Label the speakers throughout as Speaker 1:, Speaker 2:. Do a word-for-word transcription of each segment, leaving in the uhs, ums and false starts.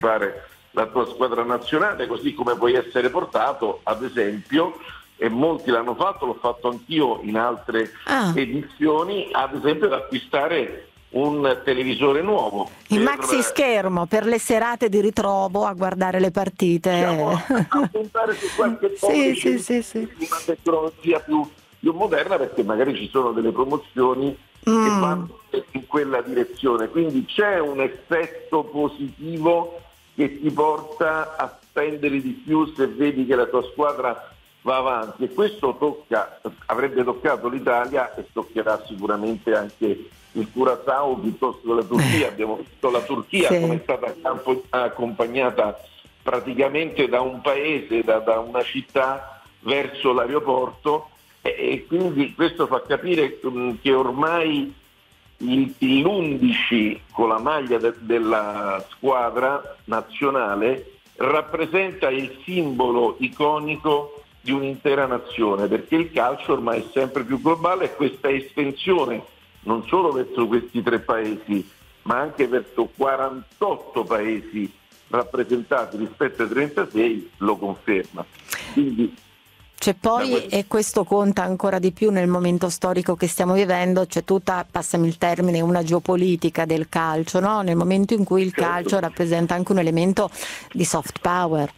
Speaker 1: fare la tua squadra nazionale, così come puoi essere portato, ad esempio, e molti l'hanno fatto, l'ho fatto anch'io in altre
Speaker 2: ah.
Speaker 1: edizioni, ad esempio ad acquistare un televisore nuovo.
Speaker 2: Il
Speaker 1: per,
Speaker 2: maxi schermo per le serate di ritrovo a guardare le partite.
Speaker 1: Diciamo, a puntare su qualche
Speaker 2: sì, sì, sì, sì.
Speaker 1: una tecnologia più, più moderna, perché magari ci sono delle promozioni
Speaker 2: mm.
Speaker 1: che vanno in quella direzione. Quindi c'è un effetto positivo che ti porta a spendere di più se vedi che la tua squadra va avanti, e questo tocca, avrebbe toccato l'Italia e toccherà sicuramente anche il Curaçao piuttosto che la Turchia. Abbiamo visto la Turchia sì. come è stata accompagnata praticamente da un paese, da, da una città verso l'aeroporto, e, e quindi questo fa capire um, che ormai il, l'undici con la maglia de, della squadra nazionale rappresenta il simbolo iconico di un'intera nazione, perché il calcio ormai è sempre più globale, e questa estensione non solo verso questi tre paesi, ma anche verso quarantotto paesi rappresentati rispetto ai trentasei lo conferma. Quindi
Speaker 2: c'è poi,
Speaker 1: questo...
Speaker 2: e questo conta ancora di più nel momento storico che stiamo vivendo, c'è tutta, passami il termine, una geopolitica del calcio, no? Nel momento in cui il
Speaker 1: certo.
Speaker 2: calcio rappresenta anche un elemento di soft power.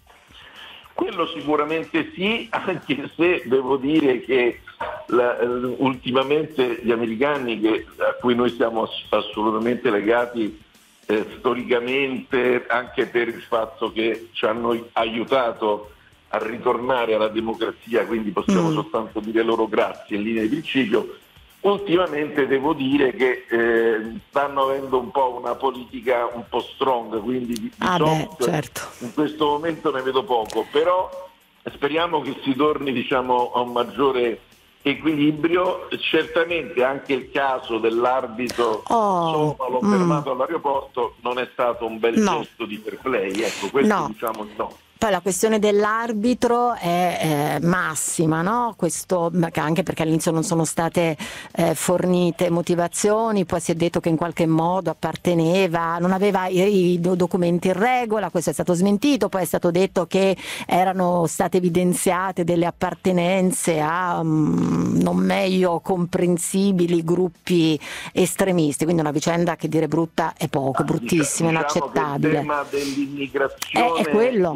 Speaker 1: Quello sicuramente sì, anche se devo dire che la, ultimamente gli americani, che, a cui noi siamo ass- assolutamente legati eh, storicamente, anche per il fatto che ci hanno aiutato a ritornare alla democrazia, quindi possiamo mm. soltanto dire loro grazie in linea di principio, ultimamente devo dire che eh, stanno avendo un po' una politica un po' strong, quindi di, di
Speaker 2: ah
Speaker 1: soft,
Speaker 2: beh, certo.
Speaker 1: in questo momento ne vedo poco, però speriamo che si torni, diciamo, a un maggiore equilibrio. Certamente anche il caso dell'arbitro
Speaker 2: oh,
Speaker 1: somalo
Speaker 2: mm.
Speaker 1: fermato all'aeroporto non è stato un bel
Speaker 2: no.
Speaker 1: gesto di fair play, ecco, questo
Speaker 2: no.
Speaker 1: diciamo no.
Speaker 2: Poi la questione dell'arbitro è eh, massima, no? Questo, anche perché all'inizio non sono state eh, fornite motivazioni, poi si è detto che in qualche modo apparteneva, non aveva i, i documenti in regola, questo è stato smentito, poi è stato detto che erano state evidenziate delle appartenenze a um, non meglio comprensibili gruppi estremisti, quindi una vicenda che dire brutta è poco, bruttissima,
Speaker 1: diciamo
Speaker 2: inaccettabile.
Speaker 1: Che il tema dell'immigrazione
Speaker 2: è, è quello.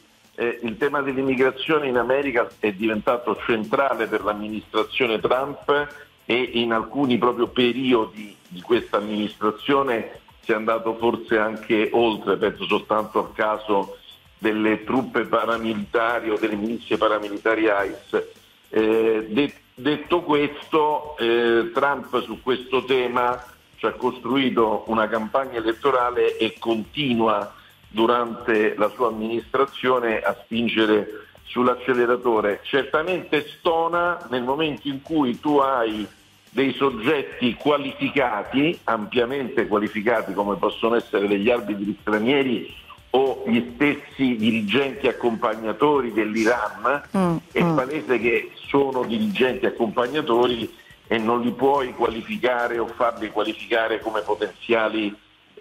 Speaker 1: Eh, il tema dell'immigrazione in America è diventato centrale per l'amministrazione Trump, e in alcuni proprio periodi di questa amministrazione si è andato forse anche oltre, penso soltanto al caso delle truppe paramilitari o delle milizie paramilitari ICE. Eh, de- detto questo, eh, Trump su questo tema ci ha costruito una campagna elettorale e continua durante la sua amministrazione a spingere sull'acceleratore. Certamente stona nel momento in cui tu hai dei soggetti qualificati, ampiamente qualificati, come possono essere degli arbitri stranieri o gli stessi dirigenti accompagnatori dell'Iran. Mm, è mm. palese che sono dirigenti accompagnatori e non li puoi qualificare o farli qualificare come potenziali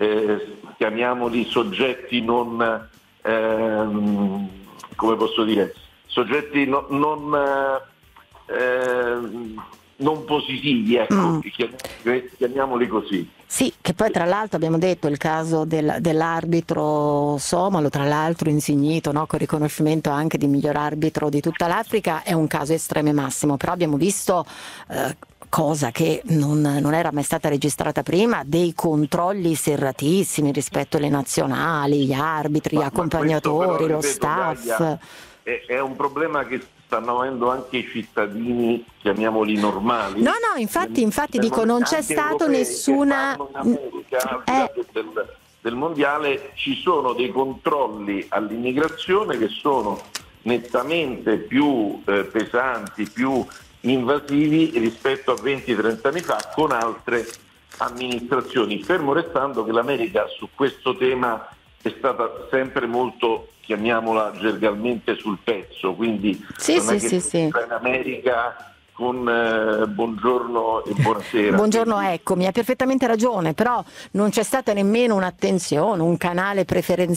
Speaker 1: Eh, chiamiamoli soggetti non ehm, come posso dire soggetti no, non eh, non positivi, ecco, mm. chiamiamoli, chiamiamoli così.
Speaker 2: Sì, che poi tra l'altro abbiamo detto il caso del, dell'arbitro somalo, tra l'altro insignito, no, con riconoscimento anche di miglior arbitro di tutta l'Africa, è un caso estremo e massimo, però abbiamo visto eh, cosa che non, non era mai stata registrata prima, dei controlli serratissimi rispetto alle nazionali, gli arbitri, gli accompagnatori, però, lo ripeto, staff.
Speaker 1: Gaia, è, è un problema che stanno avendo anche i cittadini, chiamiamoli normali.
Speaker 2: No, no, infatti, infatti dico, non c'è stato nessuna...
Speaker 1: America, eh. del, del mondiale, ci sono dei controlli all'immigrazione che sono nettamente più eh, pesanti, più invasivi rispetto a venti trenta anni fa con altre amministrazioni, fermo restando che l'America su questo tema è stata sempre molto, chiamiamola gergalmente, sul pezzo, quindi
Speaker 2: sì,
Speaker 1: non
Speaker 2: sì,
Speaker 1: è che
Speaker 2: sì, sì.
Speaker 1: in America con eh, buongiorno e buonasera.
Speaker 2: Buongiorno,
Speaker 1: Quindi...
Speaker 2: eccomi, hai perfettamente ragione, però non c'è stata nemmeno un'attenzione, un canale preferenziale